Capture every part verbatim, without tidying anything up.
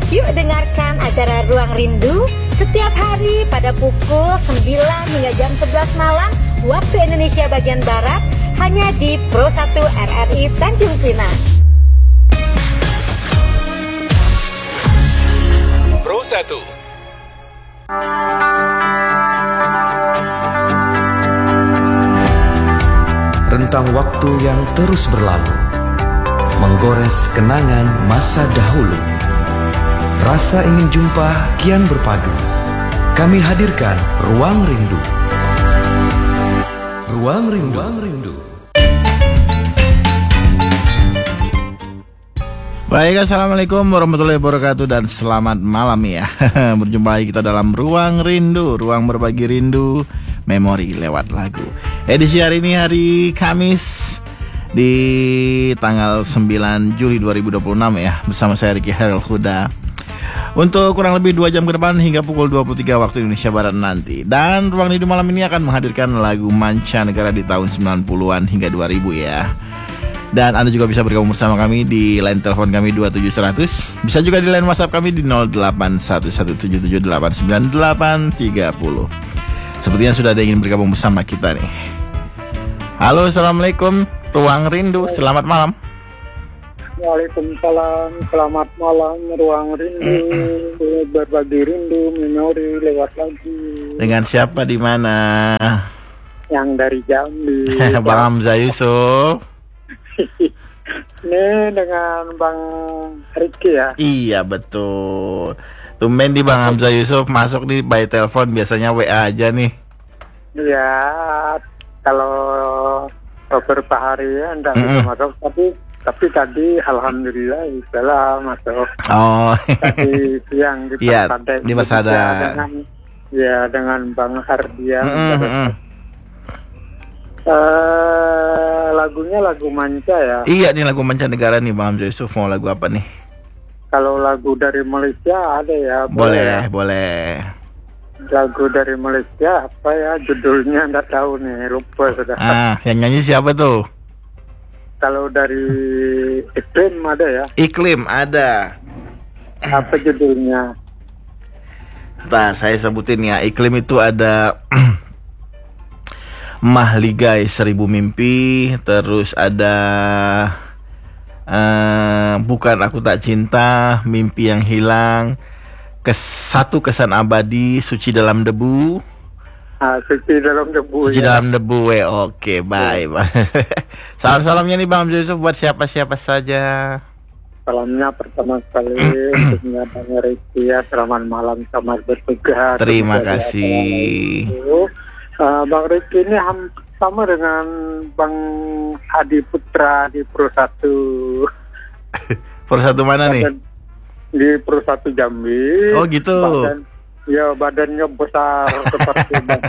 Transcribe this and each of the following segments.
Yuk dengarkan acara Ruang Rindu setiap hari pada pukul sembilan hingga jam sebelas malam waktu Indonesia bagian Barat hanya di Pro satu R R I Tanjung Pinang. Pro satu. Rentang waktu yang terus berlalu, menggores kenangan masa dahulu. Rasa ingin jumpa kian berpadu. Kami hadirkan Ruang Rindu. Ruang Rindu. Ruang Rindu. Baik, assalamualaikum warahmatullahi wabarakatuh dan selamat malam ya. Berjumpa lagi kita dalam Ruang Rindu, ruang berbagi rindu, memori lewat lagu. Edisi hari ini hari Kamis di tanggal sembilan Juli dua ribu dua puluh enam ya, bersama saya Riki Hairul Huda. Untuk kurang lebih dua jam ke depan hingga pukul dua puluh tiga waktu Indonesia Barat nanti. Dan Ruang Rindu malam ini akan menghadirkan lagu mancanegara di tahun sembilan puluhan hingga dua ribu ya. Dan Anda juga bisa bergabung bersama kami di line telepon kami dua tujuh seratus. Bisa juga di line WhatsApp kami di nol delapan satu satu tujuh tujuh delapan sembilan delapan tiga nol. Sepertinya sudah ada yang ingin bergabung bersama kita nih. Halo, assalamualaikum Ruang Rindu, selamat malam. Waalaikumsalam, selamat malam Ruang Rindu, berbagi rindu, memori lewat lagu. Dengan siapa di mana? Yang dari Jambi. Bang Hamzah Yusuf. Ini dengan Bang Riki ya? Iya betul. Tumben di Bang Hamzah Yusuf masuk di by telepon, biasanya W A aja nih. Iya, kalau beberapa hari ya enggak bisa masuk, tapi tapi tadi alhamdulillah bisa masuk. Oh. Tadi siang di ya, Persada. Di Persada. Dengan, ya dengan Bang Hardian. Mm-hmm. Uh, lagunya lagu manca ya? Iya, nih lagu mancanegara nih Bang Hamzah Yusuf. Mau lagu apa nih? Kalau lagu dari Malaysia ada ya? Boleh, boleh. Ya? boleh. Lagu dari Malaysia apa ya? Judulnya enggak tahu nih, lupa sudah. Ah, yang nyanyi siapa tuh? Kalau dari Iklim ada ya? Iklim ada. Apa judulnya? Nah, saya sebutin ya. Iklim itu ada Mahligai Seribu Mimpi, terus ada uh, Bukan Aku Tak Cinta, Mimpi Yang Hilang, kes, Satu Kesan Abadi, Suci Dalam Debu. Ah, Suci Dalam Debu. Suci ya. Dalam Debu, we. Oke, bye. Ya. Salam-salamnya nih Bang Hamzah Yusuf buat siapa-siapa saja. Salamnya pertama sekali untuk Bang Riki ya, selamat malam, selamat bertugas. Terima kasih. Uh, Bang Riki ini ham- sama dengan Bang Adi Putra di Pro satu. Pro satu mana nih? Di Pro satu Jambi. Oh gitu. Badan, ya badannya besar seperti Bang.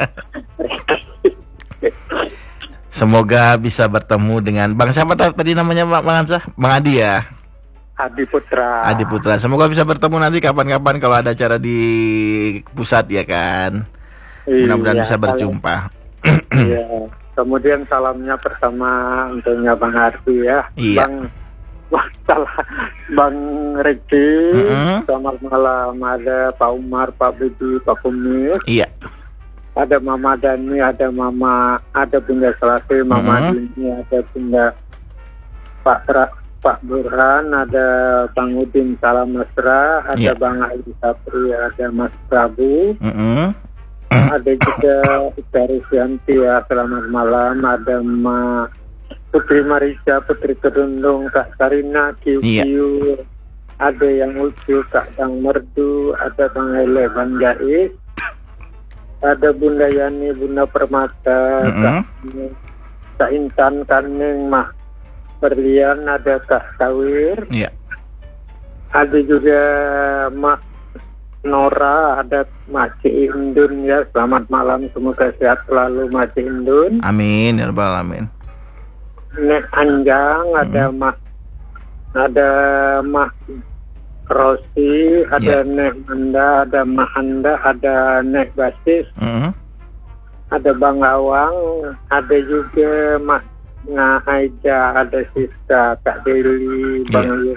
Semoga bisa bertemu dengan Bang siapa tadi namanya Bang Hamzah? Bang Adi ya? Adi Putra. Adi Putra. Semoga bisa bertemu nanti kapan-kapan kalau ada acara di pusat ya kan. Mudah-mudahan iya, bisa berjumpa. Iya. Kemudian salamnya pertama untuknya Bang Ardi ya. Iya. Bang Wah, salah. Bang Riki. Mm-hmm. Selamat malam. Ada Pak Umar, Pak Budi, Pak Kumir. Iya. Ada Mama Dani, ada Mama, ada Bunda Selasi, Mama Mm-hmm. Dini, ada Bunda Pak Tra- Pak Burhan, ada Bang Udin Salam Mesra, ada Iya. Bang Ali Sapri, ada Mas Prabu. Mm-hmm. Ada juga Ika Risyanti ya, selamat malam. Ada Ma Putri Marisa, Putri Kedundung, Kak Sarina, Kiu Iya. Kiu. Ada yang lucu, Kak Bang Merdu, ada Bang Ele, Bang Jais. Ada Bunda Yani, Bunda Permata, Mm-hmm. Kak, Kak Intan, Kaneng, Mak Berlian, ada Kak Sawir. Iya. Ada juga Mak Nora, ada Maci Indun ya, selamat malam, semoga sehat selalu Maci Indun. Amin ya rabbal alamin. Nek Anjang, ada Hmm. Mak, ada Mak Rosi, ada Ya. Nek Manda, ada Mak Anda, ada Nek Basis, Mm-hmm. ada Bang Awang, ada juga Mak Nga Aija, ada Siska, Kak Deli, Bang Yus,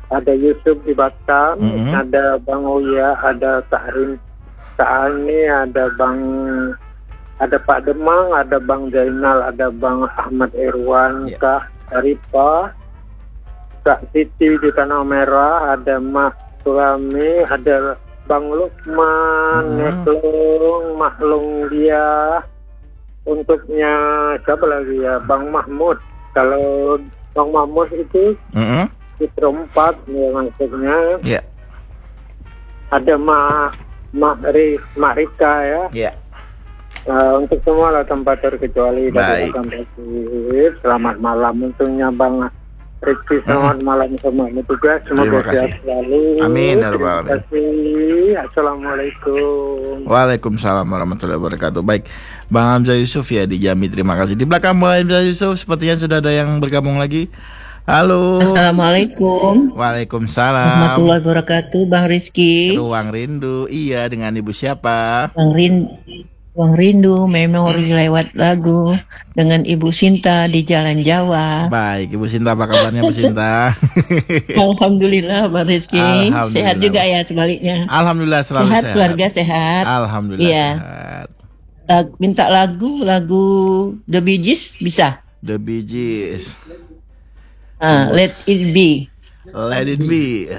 ada Yusuf di Batam, Mm-hmm. ada Bang Uya, ada Kak Rin, Kak Ani, ada Bang, ada Pak Demang, ada Bang Zainal, ada Bang Ahmad Irwan, Ya. Kak Arifa, Kak Siti di Tanah Merah, ada Mas Suami, ada Bang Lukman, Hmm. Netlung, Mahlung dia, untuknya siapa lagi ya, Bang Mahmud. Kalau Bang Mahmud itu Mm-hmm. di empat ya maksudnya, Ya. ada Ma Mahri Marika ya. Ya. Uh, untuk semua lah tempat terkecuali dari Baik. Batam Persib. Selamat malam untuknya Bang Rizky, selamat malam semuanya juga. Semoga Terima kasih. sehat selalu. Amin, ya Terima Rabbal Alamin. kasih. Assalamualaikum. Waalaikumsalam warahmatullahi wabarakatuh. Baik, Bang Hamzah Yusuf ya di Jambi. Terima kasih. Di belakang Bang Hamzah Yusuf sepertinya sudah ada yang bergabung lagi. Halo. Assalamualaikum Waalaikumsalam. warahmatullahi wabarakatuh, Bang Rizky. Ruang Rindu. Iya, dengan Ibu siapa? Bang Rin, Bang Rindu, memori lewat lagu dengan Ibu Sinta di Jalan Jawa. Baik, Ibu Sinta, apa kabarnya Bu Sinta? Alhamdulillah, Bang Rizky. Alhamdulillah. Sehat juga ya sebaliknya. Alhamdulillah selalu Sehat, sehat. keluarga sehat. Alhamdulillah Iya. sehat. Lag- minta lagu, lagu The Bee Gees bisa. The Bee Gees. Ah, Let It Be. Let it be.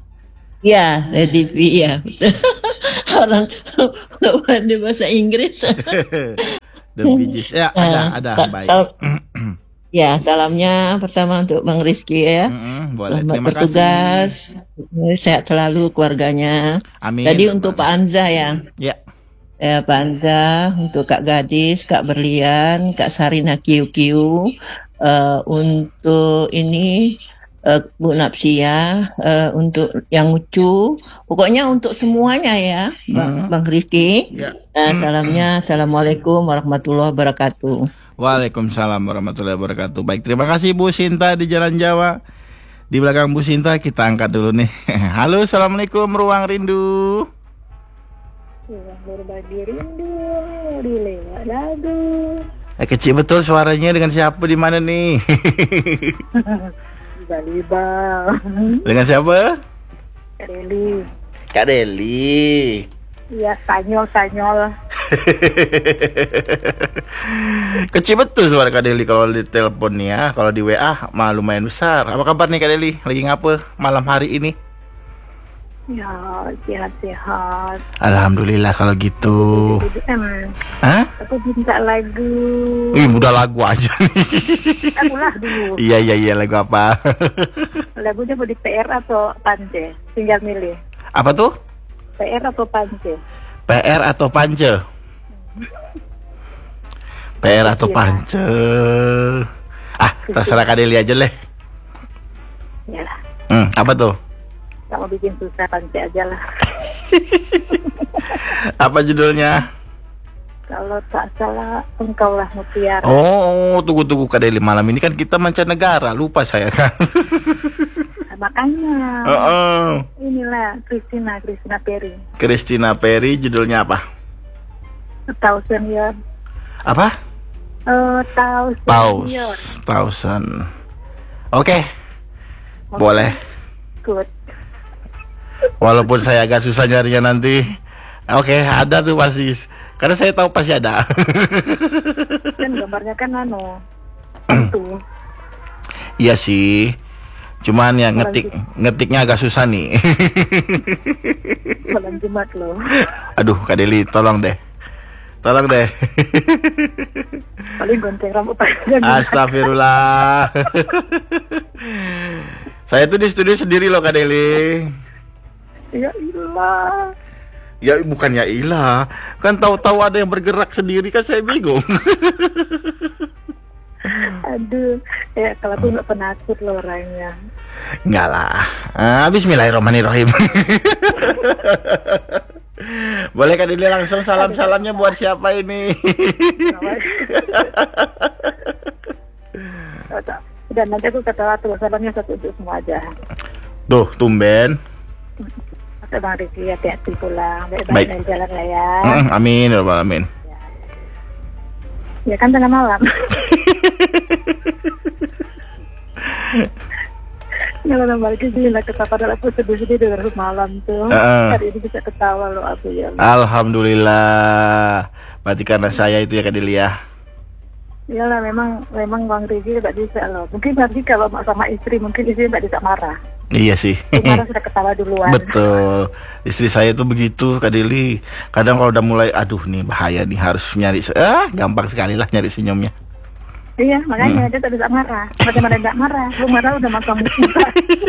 Ya, Let It Be ya. Orang pandai bahasa Inggris. The Bee Gees. Ya, ada, Ah, ada. sa- Baik. sal- ya, salamnya pertama untuk Bang Rizky ya. Mm-mm, boleh. Selamat Terima bertugas. kasih. Sehat selalu keluarganya. Amin. Tadi untuk Pak Anza ya. Ya. Ya, Pak Anza, untuk Kak Gadis, Kak Berlian, Kak Sarina Kiu Kiu, eh, untuk ini eh, Bu Napsia, eh, untuk yang lucu, pokoknya untuk semuanya ya, Bang, Hmm. Bang Rizky. Ya. Eh, salamnya, Assalamualaikum warahmatullahi wabarakatuh. Waalaikumsalam warahmatullahi wabarakatuh. Baik, terima kasih Bu Sinta di Jalan Jawa. Di belakang Bu Sinta kita angkat dulu nih. Halo, Assalamualaikum Ruang Rindu. Ruang berbagi rindu di lewat lagu. Eh, kecil betul suaranya, dengan siapa di mana nih? Baliba. Dengan siapa? Deli. Kak Deli. Iya, sanyol-sanyol. Kecil betul suara Kak Deli kalau di telepon nih ya. Kalau di W A mah lumayan besar. Apa kabar nih Kak Deli? Lagi ngapa malam hari ini? Ya, sehat-sehat. Alhamdulillah kalau gitu. Em, Hah? aku minta lagu. Ih, udah lagu aja nih. Aku lah dulu. Iya iya iya, lagu apa? Lagunya mau di P R atau Pance? Tinggal milih. Apa tuh? P R atau Pance? P R atau Pance? P R atau Pance? Ah, terserah Kak Deli aja leh. Ya lah. Hmm, apa tuh? Kamu bikin susah, Pance aja lah. Apa judulnya? Kalau tak salah, engkau lah mutiara. Oh, tunggu-tunggu Kak Deli, malam ini kan kita mancanegara, lupa saya kan. Makanya. Heeh. Inilah Christina, Christina Perry. Christina Perry, judulnya apa? A Thousand Years. Apa? Uh, Thousand Paus, Years. Thousand. Oke, boleh. Good. Walaupun saya agak susah nyarinya nanti. Oke, ada tuh pasti. Karena saya tahu pasti ada. Kan gambarnya kan anu. Itu. Iya sih. Cuman ya ngetik ngetiknya agak susah nih. Malam Jumat loh. Aduh, Kak Deli, tolong deh. Tolong deh. Paling gonceng rambut panjang. Astagfirullah. Saya tuh di studio sendiri loh Kak Deli. Ya ilah. Ya bukan ya ilah. Kan tahu-tahu ada yang bergerak sendiri kan saya bingung. Aduh. Ya kalau tuh nggak penakut loh orangnya. Enggak lah. Ah, bismillahirrahmanirrahim. Boleh Kak Deli langsung salam-salamnya buat siapa ini? Dan nanti aku kata waktu salamnya satu untuk semua aja. Duh, tumben. Kata Bang Riki, hati-hati pulang. Baik. Baik-baik dari jalan lah ya. Mm, amin, ya rabbal alamin. Ya kan tengah malam. Nggak nambah lagi sih, lah ketawa dalam aku sedih-sedih dengan malam tuh. Uh-uh. Hari ini bisa ketawa loh aku ya. Alhamdulillah. Berarti karena saya itu ya Kak Deli ya. Iyalah, memang memang Bang Rigi nggak bisa loh. Mungkin nanti kalau sama istri, mungkin istri nggak bisa marah. Iya sih. Marah sudah ketawa duluan. Betul. Istri saya tuh begitu Kak Deli. Kadang kalau udah mulai, aduh nih bahaya nih, harus nyari. Ah, gampang sekali lah nyari senyumnya. Iya, makanya hmm. dia tak bisa marah. Bagaimana tidak marah? Lu marah udah makan musibah.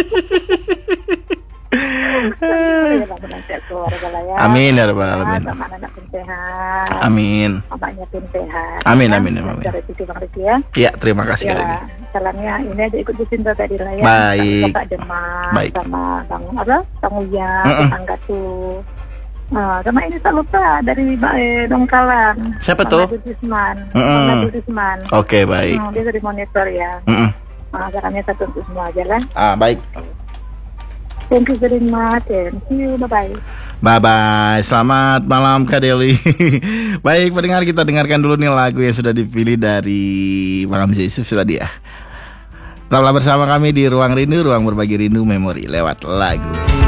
Amin ya rabbal alamin. Sama anak pun sehat. Amin. Mamanya pun sehat. Amin amin amin. Dari Bang Riki ya. Iya, terima kasih ya, lagi. Salamnya ini aja ikut Bucinta tadi lah ya. Baik. Bapak Demak. Baik. Sama Bang apa? Bang Uya, uh-uh. tetangga tuh. Nah, sama ini tak lupa dari eh, Dongkalan. Siapa tuh? Risman. Uh-uh. Risman. Oke, okay, baik. Hmm, dia dari monitor ya. Uh-uh. Nah, sarannya satu untuk semua aja lah. Ah, baik. Thank you very much and see you, bye-bye. Bye-bye, selamat malam Kak Deli. Baik, pendengar, kita dengarkan dulu nih lagu yang sudah dipilih dari Bang Hamzah Yusuf tadi ya. Tetaplah bersama kami di Ruang Rindu, Ruang Berbagi Rindu Memori lewat lagu.